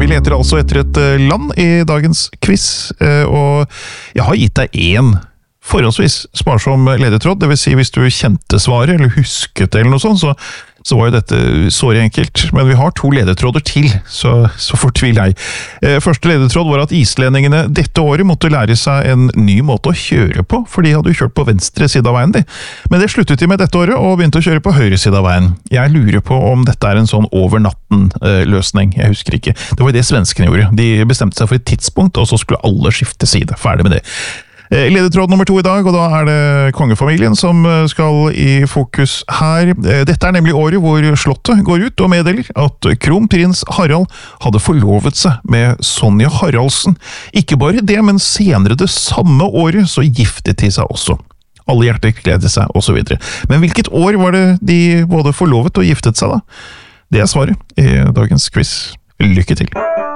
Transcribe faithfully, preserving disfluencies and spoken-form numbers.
Vi leter altså etter et land i dagens quiz, og jeg har gitt deg en forholdsvis sparsom ledetråd, det vil si hvis du kjente svaret eller husket eller noe sånt, så, så var jo dette såre enkelt. Men vi har to ledetråder til, så, så fortvil jeg. Første ledetråd var at islendingene dette året måtte lære seg en ny måte å kjøre på, for de hadde jo kjørt på venstre side av veien de. Men det sluttet de med dette året og begynte å kjøre på høyre side av veien. Jeg lurer på om dette er en sånn over natten-løsning, jeg husker ikke. Det var det svenskene gjorde. De bestemte seg for et tidspunkt, og så skulle alle skifte side. Ferdig med det. Ledetråd nummer to i dag, og da er det kongefamilien som skal i fokus her. Dette er nemlig året hvor slottet går ut og meddeler at kronprins Harald hadde forlovet seg med Sonja Haraldsen. Ikke bare det, men senere det samme året så giftet de seg også. Alle hjerter gledet seg, og så videre. Men hvilket år var det de både forlovet og giftet seg da? Det er svaret i dagens quiz. Lykke til!